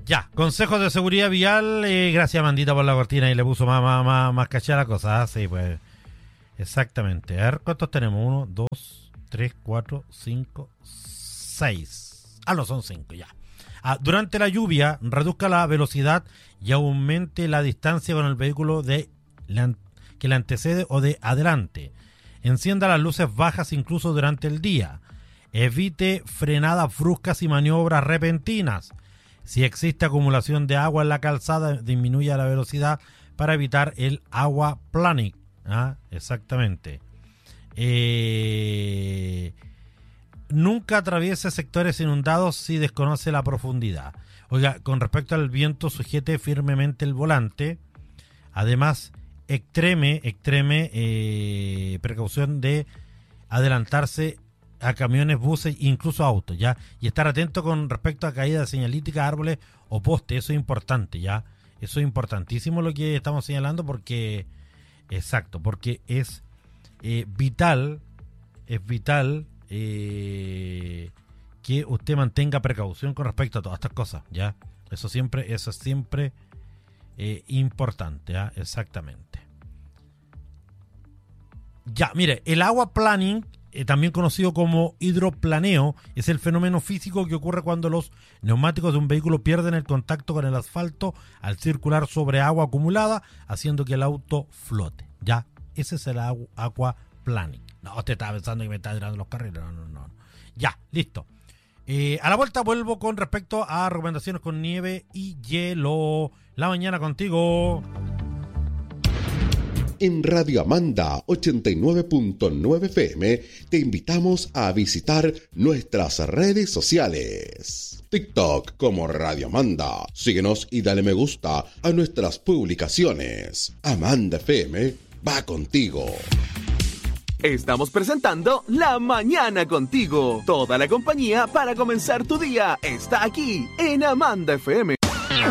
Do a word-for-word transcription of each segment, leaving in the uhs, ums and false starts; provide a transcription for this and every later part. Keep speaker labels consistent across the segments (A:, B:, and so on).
A: Ya, consejos de seguridad vial. Eh, gracias, Mandita, por la cortina y le puso más, más, más, más caché a la cosa. Ah, sí, pues. Exactamente. A ver, ¿cuántos tenemos? Uno, dos, tres, cuatro, cinco, seis. Ah, no, son cinco, ya. Ah, durante la lluvia, reduzca la velocidad y aumente la distancia con el vehículo de la, que le antecede o de adelante. Encienda las luces bajas incluso durante el día. Evite frenadas bruscas y maniobras repentinas. Si existe acumulación de agua en la calzada, disminuya la velocidad para evitar el aquaplaning. Ah, exactamente. Eh, nunca atraviese sectores inundados si desconoce la profundidad. Oiga, con respecto al viento, sujete firmemente el volante. Además, extreme, extreme eh, precaución de adelantarse a camiones, buses, incluso autos, ¿ya? Y estar atento con respecto a caídas de señalítica, árboles o postes. Eso es importante, ¿ya? Eso es importantísimo lo que estamos señalando porque, exacto, porque es eh, vital, es vital eh, que usted mantenga precaución con respecto a todas estas cosas, ¿ya? Eso siempre, eso es siempre eh, importante, ¿ya? Exactamente. Ya, mire, el aquaplaning, Eh, también conocido como hidroplaneo, es el fenómeno físico que ocurre cuando los neumáticos de un vehículo pierden el contacto con el asfalto al circular sobre agua acumulada, haciendo que el auto flote. Ya, ese es el agu- aquaplaning. No, usted estaba pensando que me está tirando los carriles. No, no, no. Ya, listo. Eh, a la vuelta vuelvo con respecto a recomendaciones con nieve y hielo. La mañana contigo.
B: En Radio Amanda ochenta y nueve punto nueve F M te invitamos a visitar nuestras redes sociales. TikTok como Radio Amanda. Síguenos y dale me gusta a nuestras publicaciones. Amanda F M va contigo.
C: Estamos presentando La Mañana Contigo. Toda la compañía para comenzar tu día está aquí en Amanda F M.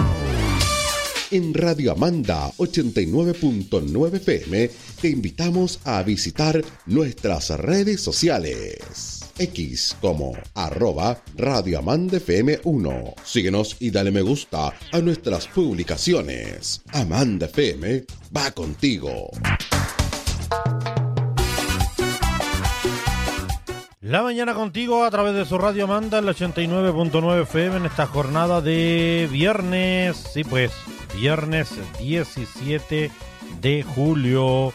B: En Radio Amanda ochenta y nueve punto nueve F M te invitamos a visitar nuestras redes sociales. X como arroba Radio Amanda F M uno. Síguenos y dale me gusta a nuestras publicaciones. Amanda F M va contigo.
A: La mañana contigo a través de su Radio Amanda, el ochenta y nueve punto nueve F M en esta jornada de viernes. Sí, pues, viernes diecisiete de julio.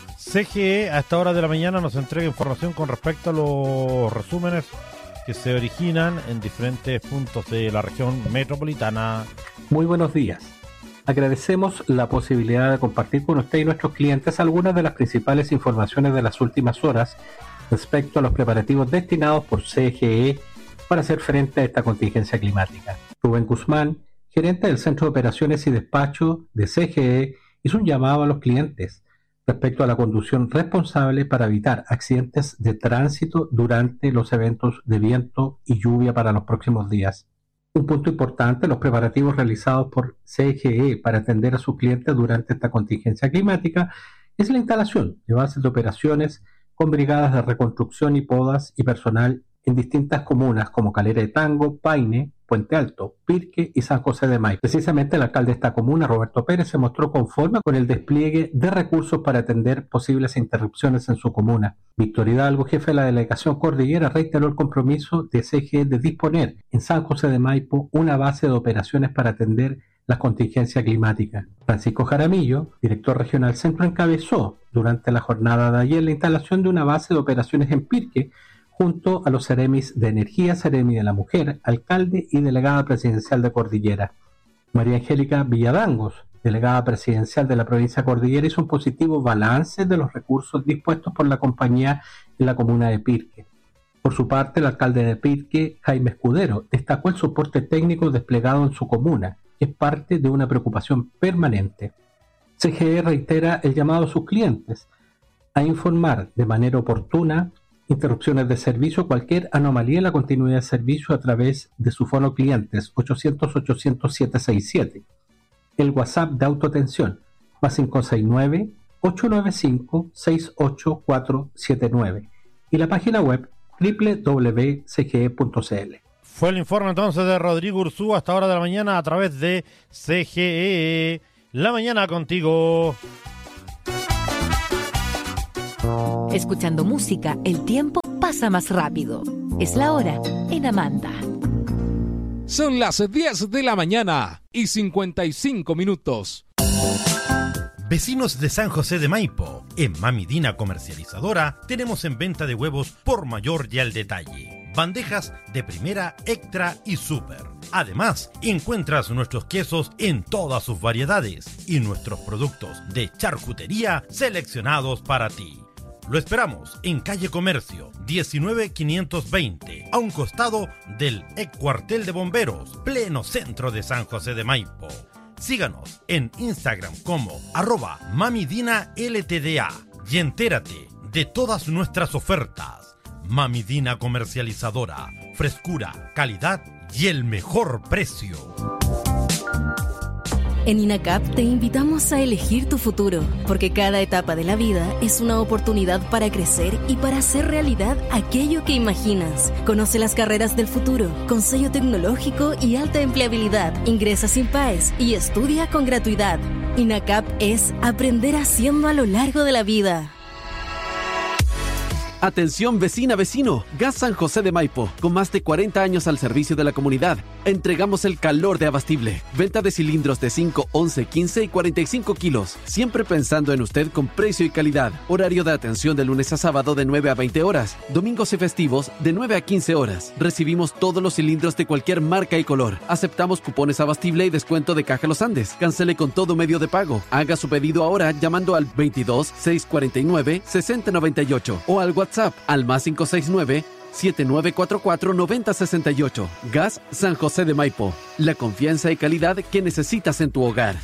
A: C G E a esta hora de la mañana nos entrega información con respecto a los resúmenes que se originan en diferentes puntos de la región metropolitana.
D: Muy buenos días. Agradecemos la posibilidad de compartir con usted y nuestros clientes algunas de las principales informaciones de las últimas horas respecto a los preparativos destinados por C G E para hacer frente a esta contingencia climática. Rubén Guzmán, gerente del Centro de Operaciones y Despacho de C G E, hizo un llamado a los clientes respecto a la conducción responsable para evitar accidentes de tránsito durante los eventos de viento y lluvia para los próximos días. Un punto importante, los preparativos realizados por C G E para atender a sus clientes durante esta contingencia climática es la instalación de bases de operaciones con brigadas de reconstrucción y podas y personal en distintas comunas como Calera de Tango, Paine, Puente Alto, Pirque y San José de Maipo. Precisamente el alcalde de esta comuna, Roberto Pérez, se mostró conforme con el despliegue de recursos para atender posibles interrupciones en su comuna. Víctor Hidalgo, jefe de la delegación Cordillera, reiteró el compromiso de C G E de disponer en San José de Maipo una base de operaciones para atender la contingencia climática. Francisco Jaramillo, director regional centro, encabezó durante la jornada de ayer la instalación de una base de operaciones en Pirque junto a los Ceremis de Energía, Ceremi de la Mujer, alcalde y delegada presidencial de Cordillera. María Angélica Villadangos, delegada presidencial de la provincia de Cordillera, hizo un positivo balance de los recursos dispuestos por la compañía en la comuna de Pirque. Por su parte, el alcalde de Pirque, Jaime Escudero, destacó el soporte técnico desplegado en su comuna, que es parte de una preocupación permanente. C G E reitera el llamado a sus clientes a informar de manera oportuna interrupciones de servicio, cualquier anomalía en la continuidad de servicio a través de su fono clientes ochocientos ochocientos setecientos sesenta y siete, el WhatsApp de autoatención más cinco seis nueve, ocho nueve cinco, seis ocho cuatro siete nueve y la página web doble u doble u doble u punto c g e punto c l.
A: Fue el informe entonces de Rodrigo Urzúa hasta hora de la mañana a través de C G E. La mañana contigo.
E: Escuchando música, el tiempo pasa más rápido. Es la hora en Amanda.
F: Son las diez de la mañana y cincuenta y cinco minutos.
A: Vecinos de San José de Maipo, en Mami Dina Comercializadora tenemos en venta de huevos por mayor y al detalle. Bandejas de primera, extra y super. Además, encuentras nuestros quesos en todas sus variedades y nuestros productos de charcutería seleccionados para ti. Lo esperamos en calle Comercio diecinueve quinientos veinte, a un costado del ex cuartel de bomberos, pleno centro de San José de Maipo. Síganos en Instagram como arroba mamidina ltda y entérate de todas nuestras ofertas. Mami Dina Comercializadora, frescura, calidad y el mejor precio.
G: En INACAP te invitamos a elegir tu futuro, porque cada etapa de la vida es una oportunidad para crecer y para hacer realidad aquello que imaginas. Conoce las carreras del futuro, con sello tecnológico y alta empleabilidad. Ingresa sin P A E S y estudia con gratuidad. INACAP es aprender haciendo a lo largo de la vida.
H: Atención vecina, vecino, Gas San José de Maipo, con más de cuarenta años al servicio de la comunidad. Entregamos el calor de Abastible. Venta de cilindros de cinco, once, quince y cuarenta y cinco kilos. Siempre pensando en usted con precio y calidad. Horario de atención de lunes a sábado de nueve a veinte horas. Domingos y festivos de nueve a quince horas. Recibimos todos los cilindros de cualquier marca y color. Aceptamos cupones Abastible y descuento de Caja Los Andes. Cancele con todo medio de pago. Haga su pedido ahora llamando al veintidós, seiscientos cuarenta y nueve, sesenta noventa y ocho o al WhatsApp al más cinco seis nueve, siete nueve cuatro cuatro, nueve cero seis ocho. Gas San José de Maipo. La confianza y calidad que necesitas en tu hogar.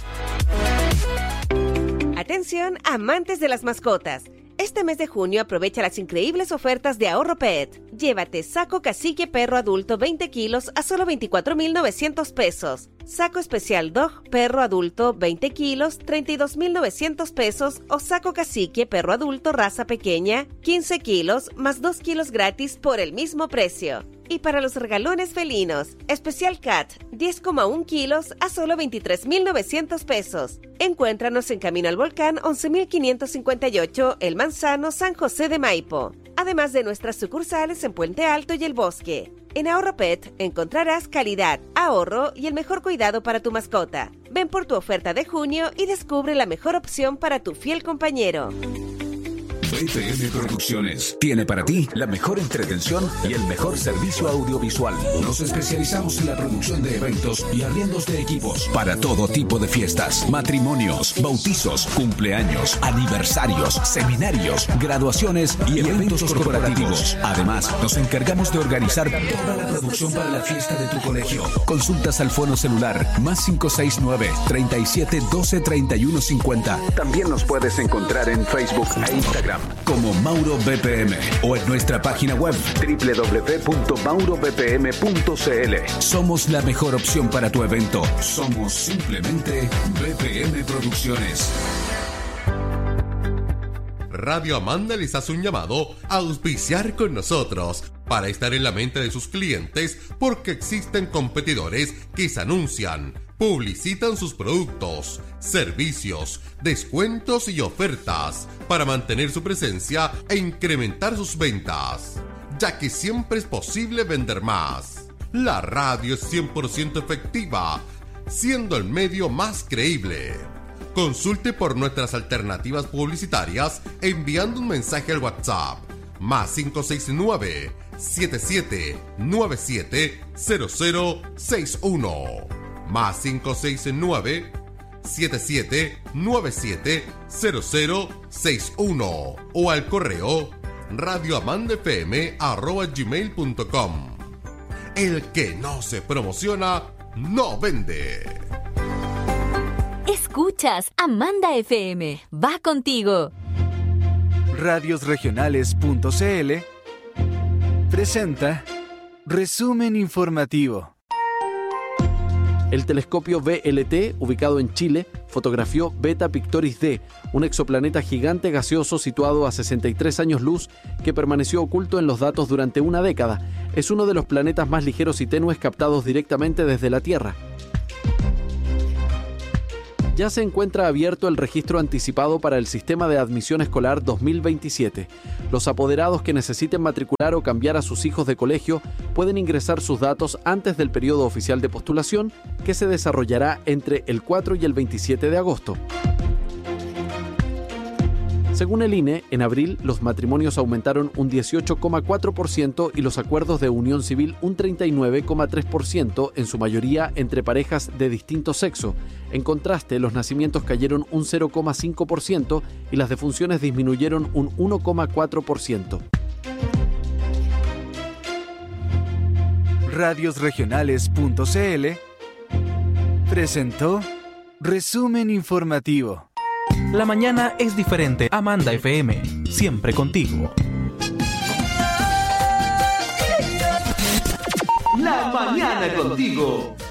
I: Atención, amantes de las mascotas. Este mes de junio aprovecha las increíbles ofertas de Ahorro Pet. Llévate saco cacique perro adulto veinte kilos a solo veinticuatro mil novecientos pesos. Saco especial dog perro adulto veinte kilos, treinta y dos mil novecientos pesos. O saco cacique perro adulto raza pequeña, quince kilos, más dos kilos gratis por el mismo precio. Y para los regalones felinos, especial cat, diez coma uno kilos a solo veintitrés mil novecientos pesos. Encuéntranos en Camino al Volcán once mil quinientos cincuenta y ocho, El Manzano, San José de Maipo. Además de nuestras sucursales en Puente Alto y El Bosque. En Ahorro Pet encontrarás calidad, ahorro y el mejor cuidado para tu mascota. Ven por tu oferta de junio y descubre la mejor opción para tu fiel compañero.
J: B P M Producciones tiene para ti la mejor entretención y el mejor servicio audiovisual. Nos especializamos en la producción de eventos y arriendos de equipos para todo tipo de fiestas, matrimonios, bautizos, cumpleaños, aniversarios, seminarios, graduaciones y eventos corporativos. Además, nos encargamos de organizar toda la producción para la fiesta de tu colegio. Consultas al fono celular más cinco seis nueve, treinta y siete, doce, treinta y uno cincuenta. También nos puedes encontrar en Facebook e Instagram como Mauro B P M o en nuestra página web doble u doble u doble u punto mauro b p m punto c l. Somos la mejor opción para tu evento. Somos simplemente B P M Producciones.
B: Radio Amanda les hace un llamado a auspiciar con nosotros para estar en la mente de sus clientes, porque existen competidores que se anuncian, publicitan sus productos, servicios, descuentos y ofertas para mantener su presencia e incrementar sus ventas, ya que siempre es posible vender más. La radio es cien por ciento efectiva, siendo el medio más creíble. Consulte por nuestras alternativas publicitarias enviando un mensaje al WhatsApp más cinco seis nueve, siete siete nueve siete, cero cero seis uno más cinco seis nueve, siete siete nueve siete, cero cero seis uno o al correo radioamandafm arroba gmail punto com. El que no se promociona no vende.
E: Escuchas Amanda F M. Va contigo.
K: Radiosregionales.cl presenta Resumen Informativo.
H: El telescopio V L T, ubicado en Chile, fotografió Beta Pictoris D, un exoplaneta gigante gaseoso situado a sesenta y tres años luz que permaneció oculto en los datos durante una década. Es uno de los planetas más ligeros y tenues captados directamente desde la Tierra. Ya se encuentra abierto el registro anticipado para el Sistema de Admisión Escolar dos mil veintisiete. Los apoderados que necesiten matricular o cambiar a sus hijos de colegio pueden ingresar sus datos antes del periodo oficial de postulación, que se desarrollará entre el cuatro y el veintisiete de agosto. Según el I N E, en abril los matrimonios aumentaron un dieciocho coma cuatro por ciento y los acuerdos de unión civil un treinta y nueve coma tres por ciento, en su mayoría entre parejas de distinto sexo. En contraste, los nacimientos cayeron un cero coma cinco por ciento y las defunciones disminuyeron un uno coma cuatro por ciento.
K: radiosregionales punto c l presentó Resumen Informativo.
L: La mañana es diferente. Amanda F M, siempre contigo.
C: La mañana contigo.